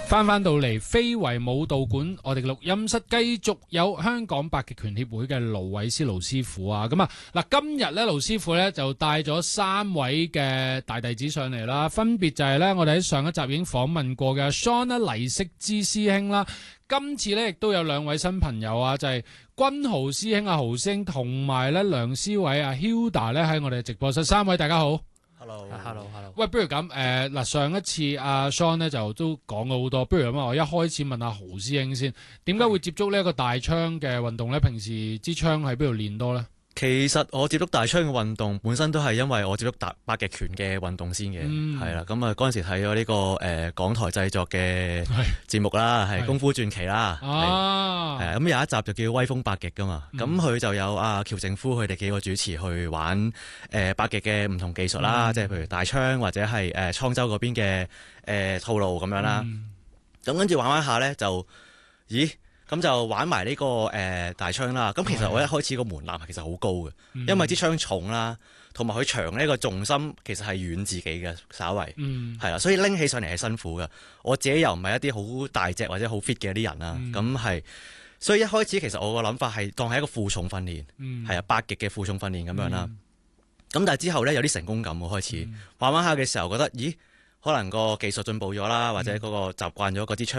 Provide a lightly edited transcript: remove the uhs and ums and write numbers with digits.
翻到嚟非遺舞蹈館，我哋嘅錄音室繼續有香港八極拳協會嘅盧偉思盧師傅啊。咁啊嗱，今日咧盧師傅咧就帶咗3位嘅大弟子上嚟啦，分別就係咧我哋喺上一集已經訪問過嘅 Sean 啦、黎適之師兄啦。今次咧亦都有2位新朋友啊，就係君豪師兄豪師兄同埋咧梁思偉Hilda 咧喺我哋嘅直播室。3位大家好。 Hello。 喂，不如咁嗱，上一次阿 Sean 咧就都講咗好多，不如咁我一開始問阿豪師兄先，點解會接觸呢一個大槍嘅運動咧？平時支槍喺邊度練多咧？ 其實我接觸大槍嘅運動本身都係因為我接觸八極拳嘅運動先嘅，係啦。咁啊嗰陣時睇咗呢個港台製作嘅節目啦，係功夫傳奇啦，係咁有一集就叫威風八極噶嘛。咁佢就有阿喬正夫佢哋幾個主持去玩八極嘅唔同技術啦，即係譬如大槍或者係滄州嗰邊嘅套路咁樣啦。咁跟住玩下咧就咁就玩埋呢個大槍啦。咁其實我一開始個門檻其實好高嘅，因為支槍重啦，同埋佢長呢個重心其實係遠自己嘅，稍為係啦，所以拎起上嚟係辛苦嘅。我自己又唔係一啲好大隻或者好 fit 嘅啲人啦，咁係，所以一開始其實我個諗法係當係一個負重訓練，係啊，八極嘅負重訓練咁樣啦。咁但係之後咧有啲成功感喎，開始玩下嘅時候覺得，可能個技術進步咗啦，或者嗰個習慣咗嗰支槍